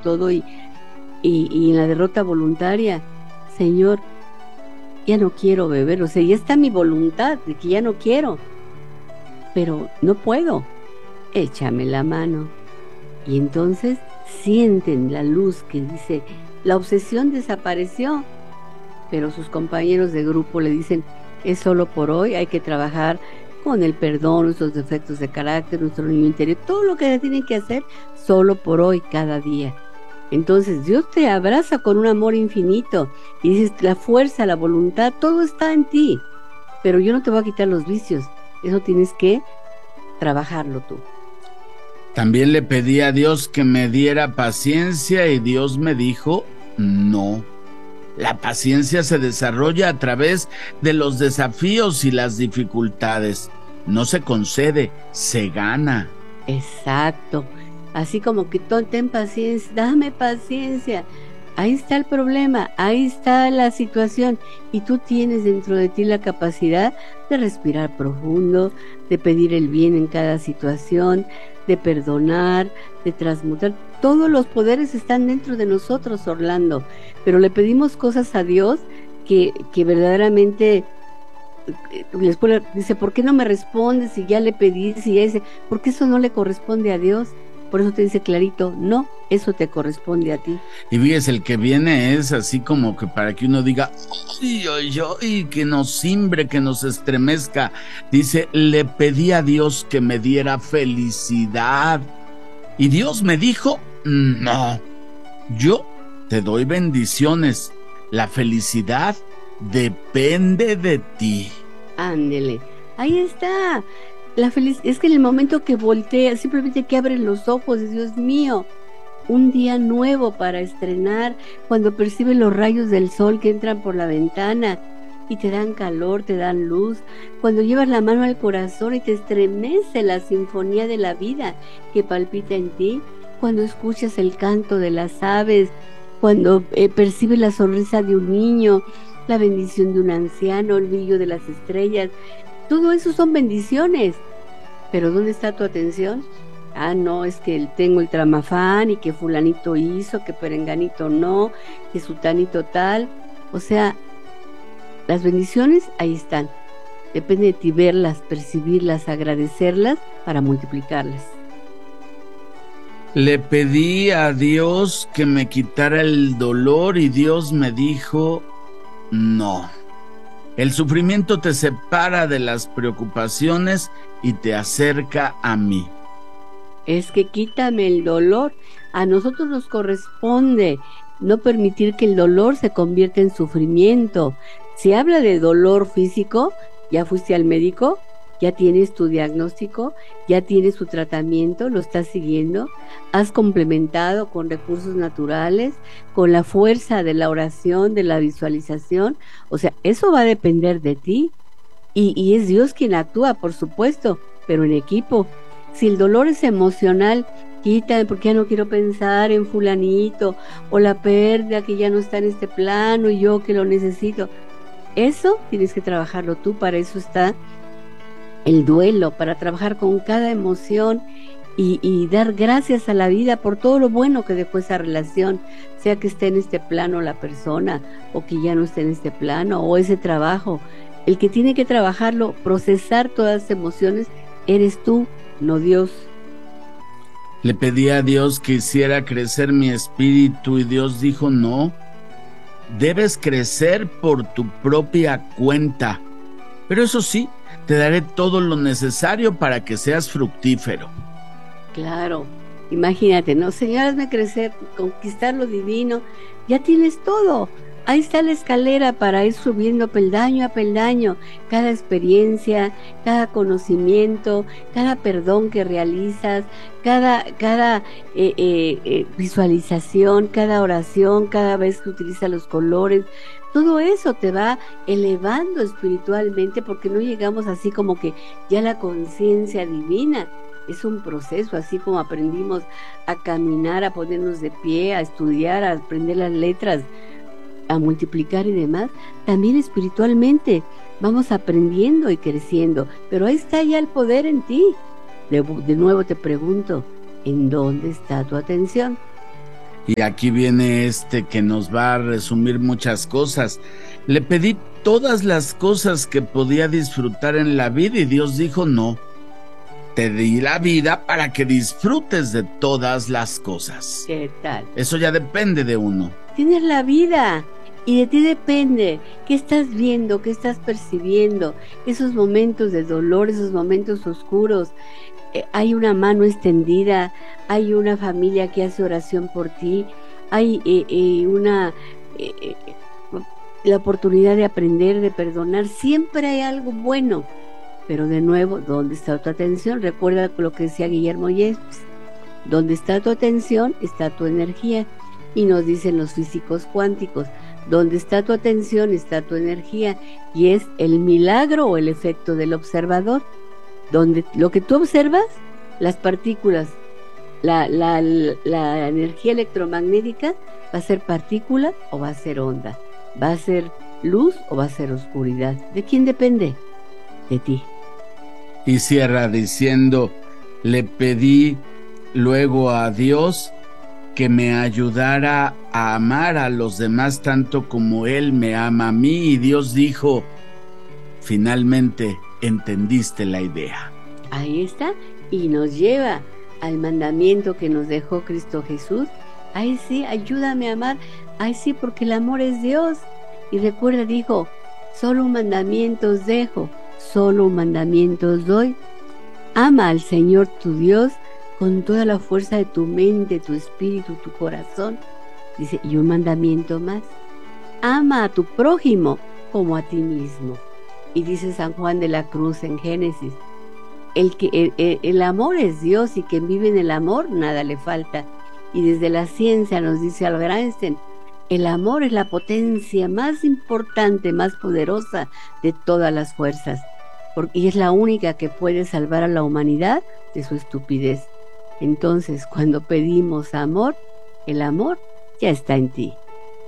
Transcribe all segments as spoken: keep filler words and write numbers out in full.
todo y, y, y en la derrota voluntaria, Señor, ya no quiero beber, o sea, ya está mi voluntad de que ya no quiero, pero no puedo, échame la mano. Y entonces sienten la luz que dice, la obsesión desapareció, pero sus compañeros de grupo le dicen, es solo por hoy, hay que trabajar con el perdón, nuestros defectos de carácter, nuestro niño interior, todo lo que tienen que hacer solo por hoy, cada día. Entonces Dios te abraza con un amor infinito y dices, la fuerza, la voluntad, todo está en ti, pero yo no te voy a quitar los vicios, eso tienes que trabajarlo tú. También le pedí a Dios que me diera paciencia y Dios me dijo, no. La paciencia se desarrolla a través de los desafíos y las dificultades. No se concede, se gana. Exacto. Así como que ten paciencia, dame paciencia. Ahí está el problema, ahí está la situación. Y tú tienes dentro de ti la capacidad de respirar profundo, de pedir el bien en cada situación, de perdonar, de transmutar. Todos los poderes están dentro de nosotros, Orlando, pero le pedimos cosas a Dios que, que verdaderamente después dice, ¿por qué no me respondes si ya le pedí? Si ya dice, porque eso no le corresponde a Dios. Por eso te dice clarito, no, eso te corresponde a ti. Y fíjese, el que viene es así como que para que uno diga, ¡ay, ay, ay! Que nos cimbre, que nos estremezca. Dice, le pedí a Dios que me diera felicidad. Y Dios me dijo, no, yo te doy bendiciones. La felicidad depende de ti. Ándele, ahí está. La feliz es que en el momento que voltea, simplemente que abres los ojos, Dios mío, un día nuevo para estrenar, cuando percibes los rayos del sol que entran por la ventana y te dan calor, te dan luz, cuando llevas la mano al corazón y te estremece la sinfonía de la vida que palpita en ti, cuando escuchas el canto de las aves, cuando eh, percibes la sonrisa de un niño, la bendición de un anciano, el brillo de las estrellas. Todo eso son bendiciones, pero ¿dónde está tu atención? Ah, no, es que tengo el tramafán y que fulanito hizo, que perenganito no, que sutanito tal. O sea, las bendiciones ahí están. Depende de ti verlas, percibirlas, agradecerlas para multiplicarlas. Le pedí a Dios que me quitara el dolor y Dios me dijo, no. El sufrimiento te separa de las preocupaciones y te acerca a mí. Es que quítame el dolor. A nosotros nos corresponde no permitir que el dolor se convierta en sufrimiento. Si habla de dolor físico, ya fuiste al médico, ya tienes tu diagnóstico, ya tienes tu tratamiento, lo estás siguiendo, has complementado con recursos naturales, con la fuerza de la oración, de la visualización. O sea, eso va a depender de ti y, y es Dios quien actúa, por supuesto, pero en equipo. Si el dolor es emocional, quítame porque ya no quiero pensar en fulanito o la pérdida que ya no está en este plano y yo que lo necesito. Eso tienes que trabajarlo tú, para eso está el duelo, para trabajar con cada emoción y, y dar gracias a la vida por todo lo bueno que dejó esa relación, sea que esté en este plano la persona o que ya no esté en este plano o ese trabajo. El que tiene que trabajarlo, procesar todas las emociones, eres tú, no Dios. Le pedí a Dios que hiciera crecer mi espíritu y Dios dijo, no, debes crecer por tu propia cuenta, pero eso sí, te daré todo lo necesario para que seas fructífero. Claro, imagínate, ¿no? Señor, hazme crecer, conquistar lo divino, ya tienes todo. Ahí está la escalera para ir subiendo peldaño a peldaño, cada experiencia, cada conocimiento, cada perdón que realizas, cada, cada eh, eh, eh, visualización, cada oración, cada vez que utilizas los colores. Todo eso te va elevando espiritualmente porque no llegamos así como que ya la conciencia divina. Es un proceso, así como aprendimos a caminar, a ponernos de pie, a estudiar, a aprender las letras, a multiplicar y demás. También espiritualmente vamos aprendiendo y creciendo, pero ahí está ya el poder en ti. De, de nuevo te pregunto, ¿en dónde está tu atención? Y aquí viene este que nos va a resumir muchas cosas. Le pedí todas las cosas que podía disfrutar en la vida y Dios dijo no. Te di la vida para que disfrutes de todas las cosas. ¿Qué tal? Eso ya depende de uno. Tienes la vida y de ti depende qué estás viendo, qué estás percibiendo, esos momentos de dolor, esos momentos oscuros. Eh, hay una mano extendida, hay una familia que hace oración por ti, hay eh, eh, una eh, eh, la oportunidad de aprender, de perdonar. Siempre hay algo bueno. Pero de nuevo, ¿dónde está tu atención? Recuerda lo que decía Guillermo Yepes. ¿Dónde está tu atención? Está tu energía. Y nos dicen los físicos cuánticos, ¿dónde está tu atención? Está tu energía. Y es el milagro o el efecto del observador. Donde lo que tú observas, las partículas, la, la, la energía electromagnética, ¿va a ser partícula o va a ser onda? ¿Va a ser luz o va a ser oscuridad? ¿De quién depende? De ti. Y cierra diciendo, le pedí luego a Dios que me ayudara a amar a los demás tanto como Él me ama a mí, y Dios dijo, finalmente entendiste la idea. Ahí está, y nos lleva al mandamiento que nos dejó Cristo Jesús. Ay sí, ayúdame a amar, ay sí, porque el amor es Dios. Y recuerda, dijo, solo un mandamiento os dejo, solo un mandamiento os doy. Ama al Señor tu Dios con toda la fuerza de tu mente, tu espíritu, tu corazón. Dice, y un mandamiento más. Ama a tu prójimo como a ti mismo. Y dice San Juan de la Cruz en Génesis, el, que, el, el, el amor es Dios y quien vive en el amor nada le falta. Y desde la ciencia nos dice Albert Einstein, el amor es la potencia más importante, más poderosa de todas las fuerzas. Y es la única que puede salvar a la humanidad de su estupidez. Entonces, cuando pedimos amor, el amor ya está en ti.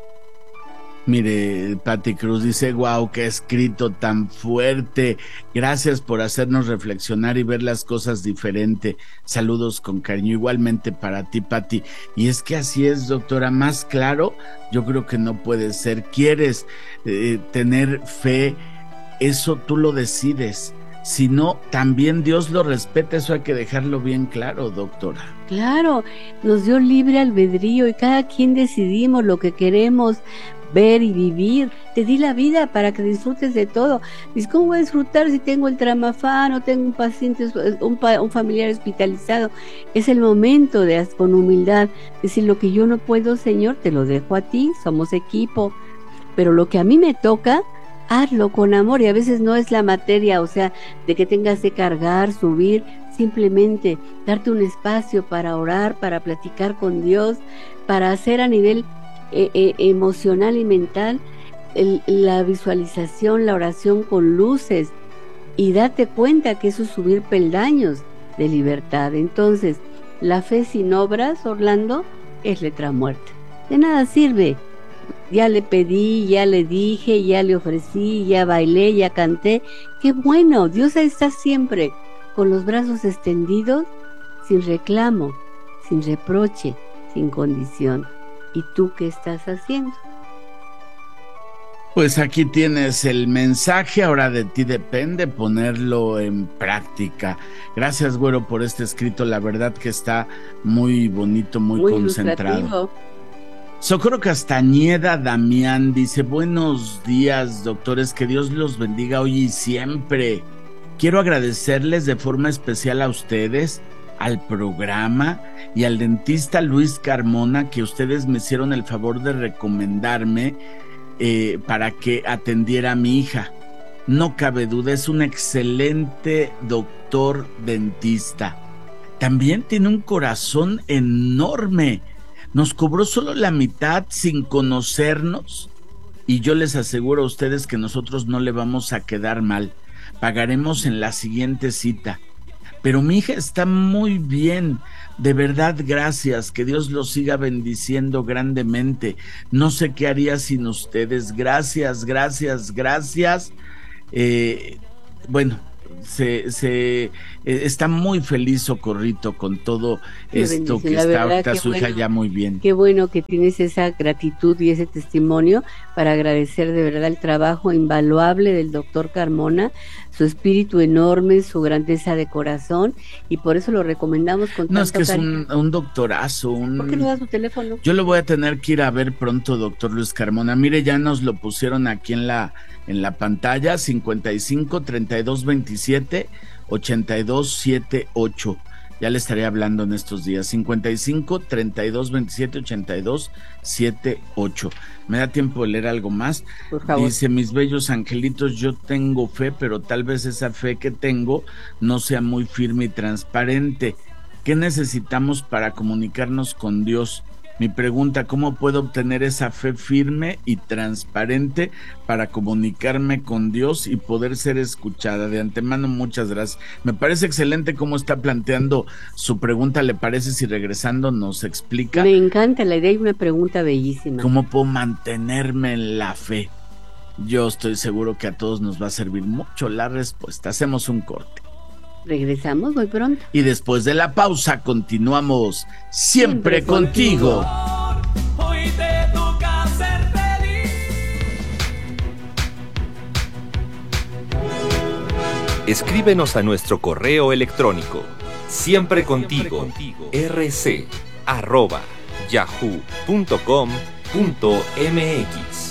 Mire, Pati Cruz dice, wow, qué escrito tan fuerte. Gracias por hacernos reflexionar y ver las cosas diferente. Saludos con cariño, igualmente para ti, Pati. Y es que así es, doctora, más claro, yo creo que no puede ser. Quieres eh, tener fe, eso tú lo decides. Si no, también Dios lo respeta, eso hay que dejarlo bien claro, doctora. Claro, nos dio libre albedrío y cada quien decidimos lo que queremos ver y vivir. Te di la vida para que disfrutes de todo. Dices, ¿cómo voy a disfrutar si tengo el tramafán o tengo un paciente, un, pa, un familiar hospitalizado? Es el momento de, con humildad, decir, lo que yo no puedo, Señor, te lo dejo a ti, somos equipo, pero lo que a mí me toca, hazlo con amor. Y a veces no es la materia, o sea, de que tengas que cargar, subir, simplemente darte un espacio para orar, para platicar con Dios, para hacer a nivel eh, eh, emocional y mental el, la visualización, la oración con luces, y date cuenta que eso es subir peldaños de libertad. Entonces, la fe sin obras, Orlando, es letra muerta. De nada sirve. Ya le pedí, ya le dije, ya le ofrecí, ya bailé, ya canté. ¡Qué bueno! Dios está siempre con los brazos extendidos, sin reclamo, sin reproche, sin condición. ¿Y tú qué estás haciendo? Pues aquí tienes el mensaje, ahora de ti depende ponerlo en práctica. Gracias, güero, por este escrito, la verdad que está muy bonito, muy, muy concentrado. Ilustrativo. Socorro Castañeda Damián dice, buenos días, doctores, que Dios los bendiga hoy y siempre. Quiero agradecerles de forma especial a ustedes, al programa y al dentista Luis Carmona, que ustedes me hicieron el favor de recomendarme eh, para que atendiera a mi hija. No cabe duda, es un excelente doctor dentista. También tiene un corazón enorme. Nos cobró solo la mitad sin conocernos y yo les aseguro a ustedes que nosotros no le vamos a quedar mal. Pagaremos en la siguiente cita. Pero mi hija está muy bien. De verdad, gracias. Que Dios los siga bendiciendo grandemente. No sé qué haría sin ustedes. Gracias, gracias, gracias. Eh, bueno, se, se eh, está muy feliz Socorrito con todo qué esto que está ahorita su bueno, hija ya muy bien. Qué bueno que tienes esa gratitud y ese testimonio para agradecer de verdad el trabajo invaluable del doctor Carmona, su espíritu enorme, su grandeza de corazón, y por eso lo recomendamos con No, tanto es que cariño. es un, un doctorazo. Un... ¿Por qué no das su teléfono? Yo lo voy a tener que ir a ver pronto, doctor Luis Carmona. Mire, ya nos lo pusieron aquí en la, en la pantalla, cincuenta y cinco, treinta y dos, veintisiete, ochenta y dos, setenta y ocho. Ya le estaré hablando en estos días. cincuenta y cinco, treinta y dos, veintisiete, ochenta y dos, setenta y ocho. ¿Me da tiempo de leer algo más? Por favor. Dice, mis bellos angelitos, yo tengo fe, pero tal vez esa fe que tengo no sea muy firme y transparente. ¿Qué necesitamos para comunicarnos con Dios? Mi pregunta, ¿cómo puedo obtener esa fe firme y transparente para comunicarme con Dios y poder ser escuchada? De antemano, muchas gracias. Me parece excelente cómo está planteando su pregunta. ¿Le parece si regresando nos explica? Me encanta la idea y una pregunta bellísima. ¿Cómo puedo mantenerme en la fe? Yo estoy seguro que a todos nos va a servir mucho la respuesta. Hacemos un corte. Regresamos muy pronto. Y después de la pausa continuamos siempre, siempre contigo. Hoy te toca ser feliz. Escríbenos a nuestro correo electrónico siempre contigo rc arroba yahoo punto com punto mx.